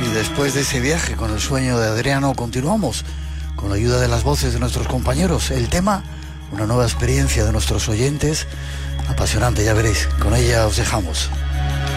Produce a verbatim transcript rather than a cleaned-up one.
Y después de ese viaje con el sueño de Adriano, continuamos con la ayuda de las voces de nuestros compañeros. El tema, una nueva experiencia de nuestros oyentes, apasionante, ya veréis. Con ella os dejamos.